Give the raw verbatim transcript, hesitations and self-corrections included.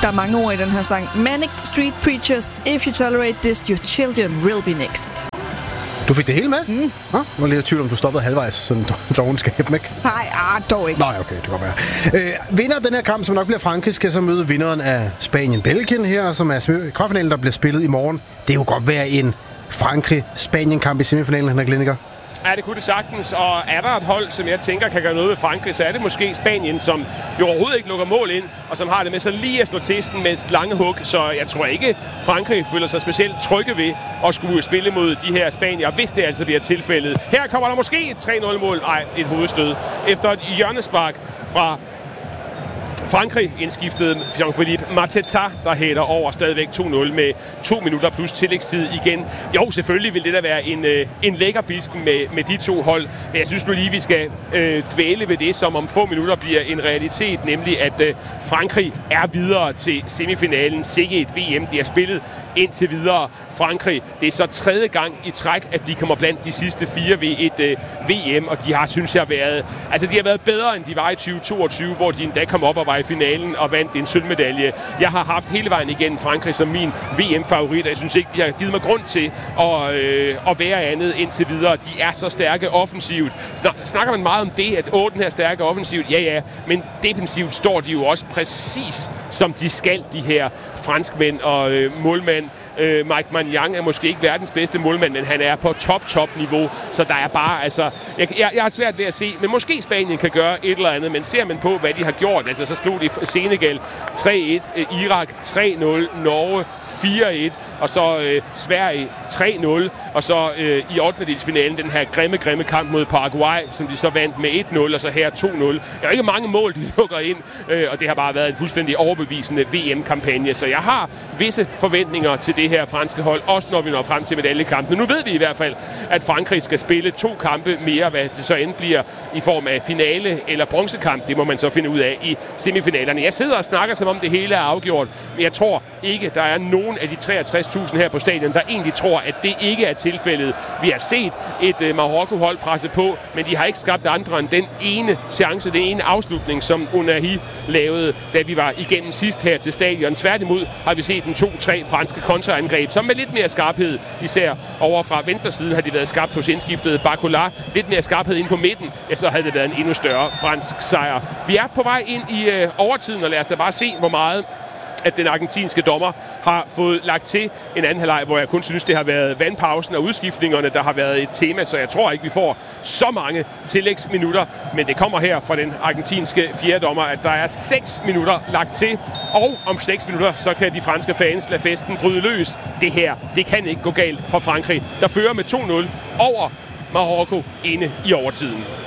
Der er mange ord i den her sang. Manic Street Preachers, If You Tolerate This, Your Children Will Be Next. Du fik det hele med? Mm. Nå, nu er lidt tvivl om, du stoppede halvvejs, sådan dogenskab, ikke? Nej, ah, dog ikke. Nej, okay, det kan godt være. Øh, vinder den her kamp, som nok bliver Frankrig, skal så møde vinderen af Spanien-Belgien her, som er kvartfinalen, der bliver spillet i morgen. Det kunne godt være en Frankrig-Spanien-kamp i semifinalen, Henrik Lindiger. Ja, det kunne det sagtens, og er der et hold, som jeg tænker kan gøre noget ved Frankrig, så er det måske Spanien, som jo overhovedet ikke lukker mål ind, og som har det med så lige at slå testen med lange hug, så jeg tror ikke, Frankrig føler sig specielt trygge ved at skulle spille mod de her Spanier, hvis det altså bliver tilfældet. Her kommer der måske et tre nul mål, nej, et hovedstød, efter et hjørnespark fra Frankrig indskiftede Jean-Philippe Mateta, der hætter over stadigvæk to nul med to minutter plus tillægstid igen. Jo, selvfølgelig vil det da være en, øh, en lækker bisken med, med de to hold. Men jeg synes nu lige, vi skal øh, dvæle ved det, som om få minutter bliver en realitet, nemlig at øh, Frankrig er videre til semifinalen. Sikke et V M, de har spillet indtil videre. Frankrig, det er så tredje gang i træk, at de kommer blandt de sidste fire ved et øh, V M, og de har, synes jeg, været, altså de har været bedre, end de var i tyve toogtyve, hvor de endda kom op og var i finalen og vandt en sølvmedalje. Jeg har haft hele vejen igennem Frankrig som min V M-favorit, og jeg synes ikke, de har givet mig grund til at, øh, at være andet indtil videre. De er så stærke offensivt. Snakker man meget om det, at åh, den her stærke offensivt, ja ja, men defensivt står de jo også præcis som de skal, de her franskmænd og øh, målmænd. Øh, Mike Maignan er måske ikke verdens bedste målmand, men han er på top-top-niveau, så der er bare, altså, jeg, jeg, jeg har svært ved at se, men måske Spanien kan gøre et eller andet, men ser man på, hvad de har gjort, altså så slog de Senegal tre et, øh, Irak tre nul, Norge fire et, og så øh, Sverige tre nul, og så øh, i ottendedelsfinalen den her grimme, grimme kamp mod Paraguay, som de så vandt med et nul, og så her to nul. Der er ikke mange mål, de lukker ind, øh, og det har bare været en fuldstændig overbevisende V M-kampagne, så jeg har visse forventninger til det her franske hold, også når vi når frem til medaljekampene. Nu ved vi i hvert fald, at Frankrig skal spille to kampe mere, hvad det så end bliver i form af finale eller bronzekamp. Det må man så finde ud af i semifinalerne. Jeg sidder og snakker, som om det hele er afgjort, men jeg tror ikke, der er nogen af de treogtres tusind her på stadion, der egentlig tror, at det ikke er tilfældet. Vi har set et uh, Marokko-hold presse på, men de har ikke skabt andre end den ene chance, den ene afslutning, som Unahi lavede, da vi var igennem sidst her til stadion. Tværtimod har vi set en to-tre franske kontraangreb, som med lidt mere skarphed, især over fra venstre side, har de været skabt hos indskiftet Barcola. Lidt mere skarphed ind på midten, ja, så havde det været en endnu større fransk sejr. Vi er på vej ind i øh, overtiden, og lad os da bare se, hvor meget at den argentinske dommer har fået lagt til en anden halvleg, hvor jeg kun synes, det har været vandpausen og udskiftningerne, der har været et tema, så jeg tror ikke, vi får så mange tillægsminutter, men det kommer her fra den argentinske fjerdommer, at der er seks minutter lagt til, og om seks minutter, så kan de franske fans lade festen bryde løs. Det her, det kan ikke gå galt for Frankrig, der fører med to nul over Marokko inde i overtiden.